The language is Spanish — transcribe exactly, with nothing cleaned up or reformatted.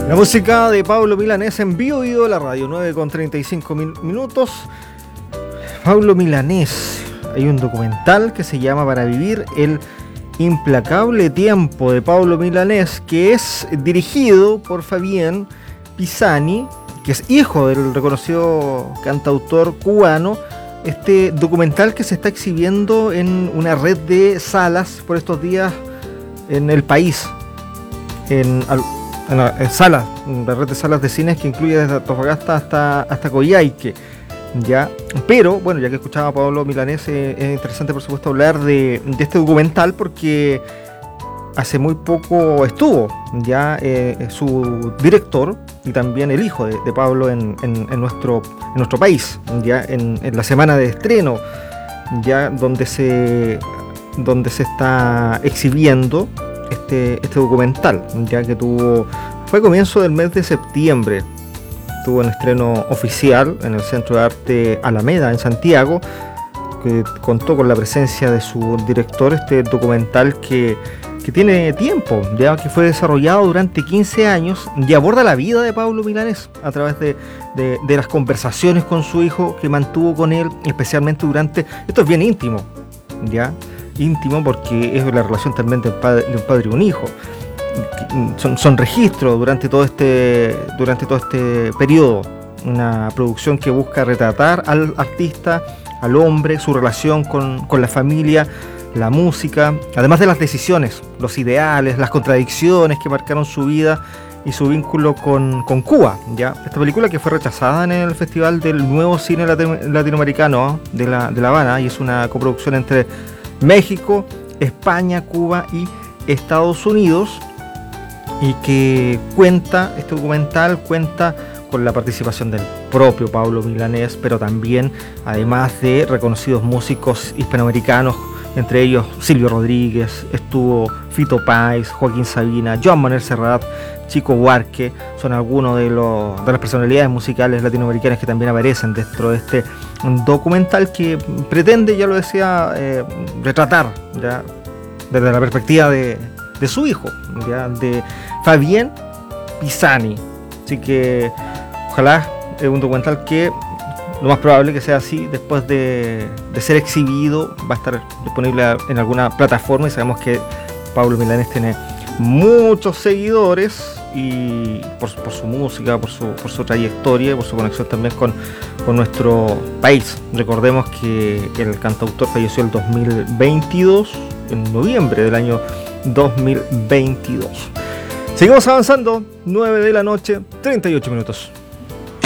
La música de Pablo Milanés en vivo y de la radio, nueve con treinta y cinco min- minutos. Pablo Milanés, hay un documental que se llama Para vivir el implacable tiempo de Pablo Milanés, que es dirigido por Fabián Pisani, que es hijo del reconocido cantautor cubano. Este documental que se está exhibiendo en una red de salas por estos días en el país, en, en, en salas, la red de salas de cines que incluye desde Antofagasta hasta, hasta Coyhaique, ya. Pero bueno, ya que escuchaba a Pablo Milanés, eh, es interesante por supuesto hablar de, de este documental porque hace muy poco estuvo ya eh, su director y también el hijo de, de Pablo en, en, en, nuestro, en nuestro país, ya en, en la semana de estreno, ya donde se, donde se está exhibiendo este, este documental, ya que tuvo, fue a comienzo del mes de septiembre, tuvo un estreno oficial en el Centro de Arte Alameda en Santiago, que contó con la presencia de su director. Este documental que que tiene tiempo, ya que fue desarrollado durante quince años y aborda la vida de Pablo Milanés a través de, de, de las conversaciones con su hijo que mantuvo con él, especialmente durante, esto es bien íntimo, ya, íntimo porque es la relación también de un padre, de un padre y un hijo, son, son registros durante todo este, durante todo este periodo, una producción que busca retratar al artista, al hombre, su relación con, con la familia, la música, además de las decisiones, los ideales, las contradicciones que marcaron su vida y su vínculo con, con Cuba, ¿ya? Esta película que fue rechazada en el Festival del Nuevo Cine Latinoamericano de La, de La Habana, y es una coproducción entre México, España, Cuba y Estados Unidos, y que cuenta, este documental cuenta con la participación del propio Pablo Milanés, pero también además de reconocidos músicos hispanoamericanos, entre ellos Silvio Rodríguez, estuvo Fito Páez, Joaquín Sabina, Joan Manuel Serrat, Chico Buarque, son algunos de, los, de las personalidades musicales latinoamericanas que también aparecen dentro de este documental que pretende, ya lo decía, eh, retratar ya, desde la perspectiva de, de su hijo, ya, de Fabián Pisani. Así que ojalá es un documental que lo más probable que sea así, después de, de ser exhibido, va a estar disponible en alguna plataforma, y sabemos que Pablo Milanés tiene muchos seguidores y por, por su música, por su, por su trayectoria, por su conexión también con, con nuestro país. Recordemos que el cantautor falleció el dos mil veintidós, en noviembre del año dos mil veintidós. Seguimos avanzando, nueve de la noche, treinta y ocho minutos.